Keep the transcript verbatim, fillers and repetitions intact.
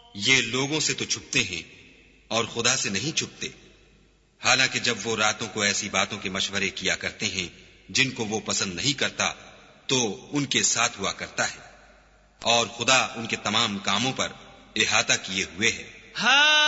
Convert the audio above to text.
ये लोगों से तो छुपते हैं और खुदा से नहीं छुपते। हालांकि जब वो रातों को ऐसी बातों के मशवरे किया करते हैं जिनको वो पसंद नहीं करता, तो उनके साथ हुआ करता है, और खुदा उनके तमाम कामों पर इहाता किए हुए है।